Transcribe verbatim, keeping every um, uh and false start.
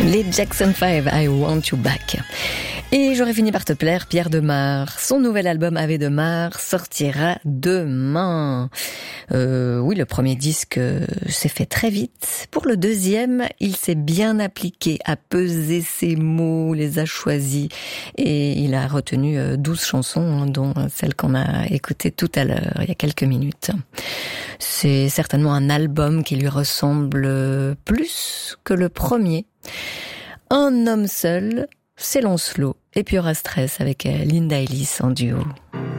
Les Jackson five, I Want You Back. Et j'aurais fini par te plaire, Pierre Demar. Son nouvel album Ave de Mar sortira demain. Euh, oui, le premier disque s'est fait très vite. Pour le deuxième, il s'est bien appliqué à peser ses mots, les a choisis. Et il a retenu douze chansons, dont celle qu'on a écoutée tout à l'heure, il y a quelques minutes. C'est certainement un album qui lui ressemble plus que le premier. Un homme seul, c'est Lancelot. Et puis il y aura Stress avec Linda Ellis en duo.